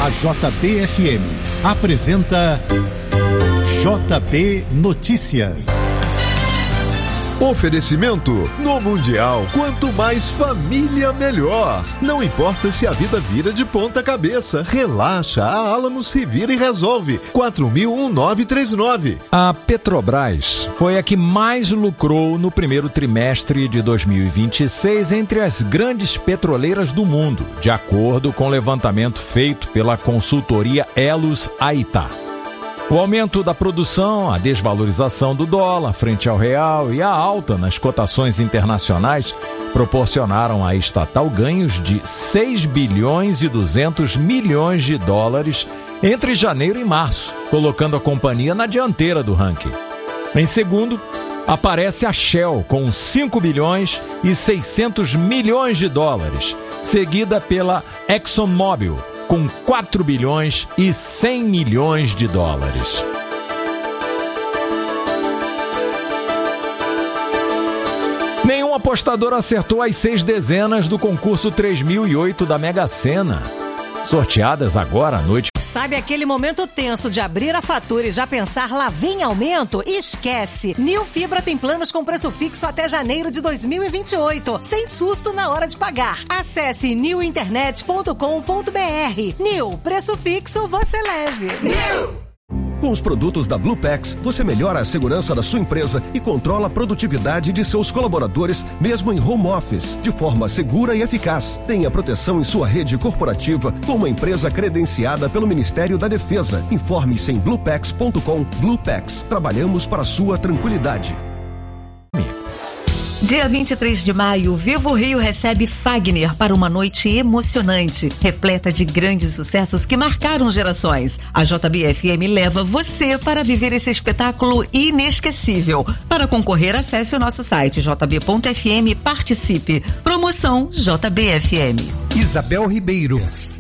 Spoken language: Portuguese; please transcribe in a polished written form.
A JBFM apresenta JB Notícias. Oferecimento: no Mundial, quanto mais família, melhor. Não importa se a vida vira de ponta cabeça, relaxa, a Alamo se vira e resolve. 4000-1939. A Petrobras foi a que mais lucrou no primeiro trimestre de 2026 entre as grandes petroleiras do mundo, de acordo com o levantamento feito pela consultoria Elos Aitá. O aumento da produção, a desvalorização do dólar frente ao real e a alta nas cotações internacionais proporcionaram à estatal ganhos de 6 bilhões e 200 milhões de dólares entre janeiro e março, colocando a companhia na dianteira do ranking. Em segundo, aparece a Shell com 5 bilhões e 600 milhões de dólares, seguida pela ExxonMobil, com 4 bilhões e 100 milhões de dólares. Nenhum apostador acertou as 6 dezenas do concurso 3008 da Mega Sena, sorteadas agora à noite. Sabe aquele momento tenso de abrir a fatura e já pensar lá vem aumento? Esquece! Nil Fibra tem planos com preço fixo até janeiro de 2028, sem susto na hora de pagar. Acesse nilinternet.com.br. Nil, preço fixo você leve. Nil! Com os produtos da Bluepax, você melhora a segurança da sua empresa e controla a produtividade de seus colaboradores, mesmo em home office, de forma segura e eficaz. Tenha proteção em sua rede corporativa com uma empresa credenciada pelo Ministério da Defesa. Informe-se em bluepax.com. Bluepax, trabalhamos para a sua tranquilidade. Dia 23 de maio, Vivo Rio recebe Fagner para uma noite emocionante, repleta de grandes sucessos que marcaram gerações. A JBFM leva você para viver esse espetáculo inesquecível. Para concorrer, acesse o nosso site jb.fm e participe. Promoção JBFM. Isabel Ribeiro,